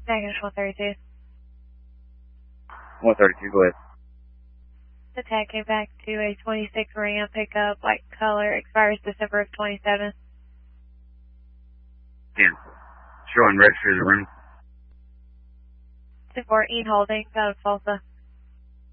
Negative 132. 132, go ahead. The tag came back to a 26 Ram pickup, white color, expires December of 27. Yeah. Showing register of the room. 2-4 Ian Holding, out of Tulsa.